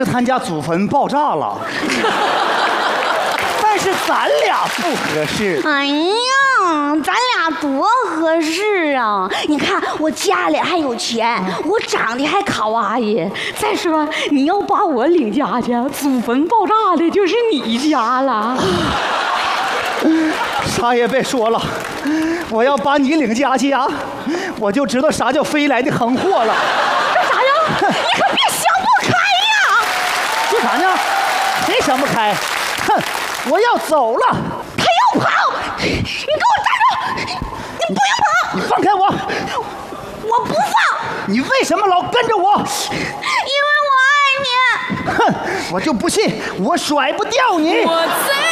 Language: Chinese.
他家祖坟爆炸了，但是咱俩不合适。 哎呀，咱俩多合适啊！你看我家里还有钱，我长得还卡哇伊。再说你要把我领家去，祖坟爆炸的就是你家了。 啥也别说了，我要把你领家去啊，我就知道啥叫飞来的横祸了。 干啥呀？你可别想不开呀！ 说啥呢？谁想不开？哼，我要走了。 他要跑，你给我站住！你不要跑！ 你放开我！ 我不放！ 你为什么老跟着我？ 因为我爱你。 哼，我就不信我甩不掉你。 我最